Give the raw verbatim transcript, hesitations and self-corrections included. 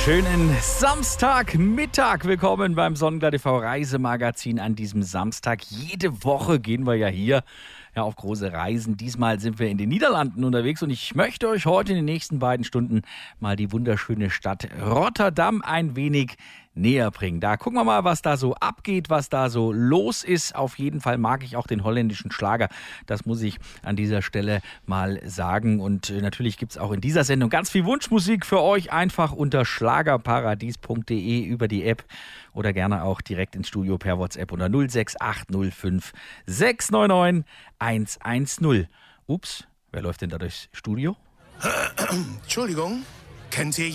Schönen Samstagmittag. Willkommen beim Sonnenglad T V Reisemagazin an diesem Samstag. Jede Woche gehen wir ja hier ja, auf große Reisen. Diesmal sind wir in den Niederlanden unterwegs und ich möchte euch heute in den nächsten beiden Stunden mal die wunderschöne Stadt Rotterdam ein wenig näher bringen. Da gucken wir mal, was da so abgeht, was da so los ist. Auf jeden Fall mag ich auch den holländischen Schlager. Das muss ich an dieser Stelle mal sagen. Und natürlich gibt es auch in dieser Sendung ganz viel Wunschmusik für euch. Einfach unter schlagerparadies punkt de über die App oder gerne auch direkt ins Studio per WhatsApp unter null sechs acht null fünf sechs neun neun eins eins null. Ups, wer läuft denn da durchs Studio? Entschuldigung, kennt ihr